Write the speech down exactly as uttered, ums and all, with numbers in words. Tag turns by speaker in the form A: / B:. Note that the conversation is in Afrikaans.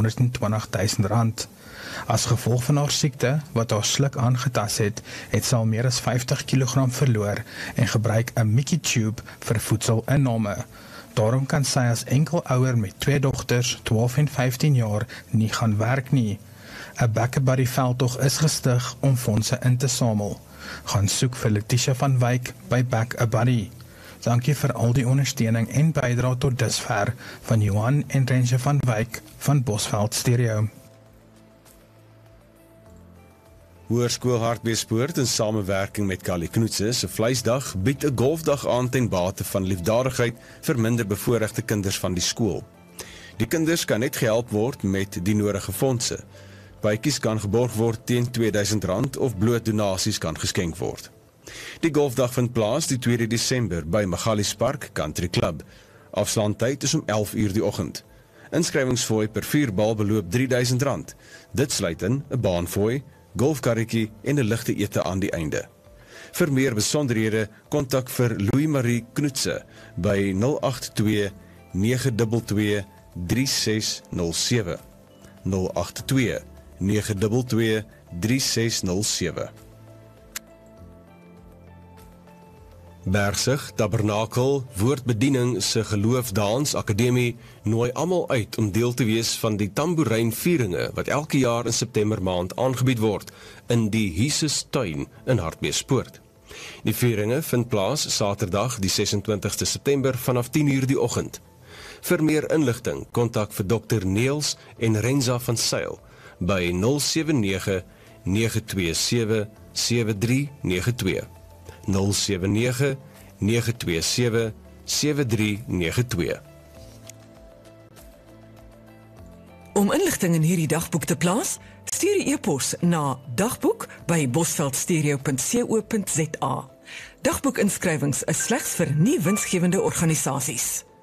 A: honderd en twintig duisend rand. As gevolg van haar siekte, wat haar sluk aangetast het, het sy al meer as vyftig kilogram verloor en gebruik 'n Mickey tube vir voedselinname. Daarom kan sy as enkelouer met twee dogters, twaalf en vyftien jaar, nie gaan werk nie. 'n Back-a-Buddy veldtog is gestig om fondse in te samel. Gaan soek vir Letitia van Wyk by Back-a-Buddy. Dankie vir al die ondersteuning en bydra tot dusver van Johan en Rensje van Wyk van Bosveld Stereo.
B: Hoërskool Hartbeespoort in samewerking met Callie Knoetse se Vleisdag bied 'n golfdag aan ten bate van liefdadigheid vir minder bevoorregte kinders van die skool. Die kinders kan net gehelp word met die nodige fondse. Bytjies kan geborg word teen tweeduisend rand of bloot donasies kan geskenk word. Die golfdag vind plaas die tweede Desember by Magalies Park Country Club. Afslaantyd is om elf uur die oggend. Inskrywingsfooi per vier bal beloop drie duisend rand. Dit sluit in 'n baanfooi, golfkarretjie en 'n ligte ete aan die einde. Vir meer besonderhede kontak vir Louis Marie Knoetse by nul agt twee nege twee twee drie ses nul sewe nul agt twee nege twee twee drie ses nul sewe. Bergsig Tabernakel Woordbediening se Geloofdans Akademie nooi almal uit om deel te wees van die tamboerynvieringe wat elke jaar in September maand aangebied word in die Jesus Tuin in Hartbeespoort. Die vieringe vind plaas Saterdag die ses en twintigste September vanaf tien uur die oggend. Vir meer inligting kontak vir dokter Neels en Renza van Sail by nul sewe nege nege twee sewe sewe drie nege twee. nul sewe nege nege twee sewe sewe drie nege twee.
C: Om inligting in hierdie dagboek te plaas, stuur die e-pos na dagboek by bosveldstereo punt co punt za. Dagboek inskrywings is slegs vir nie winsgewende organisasies.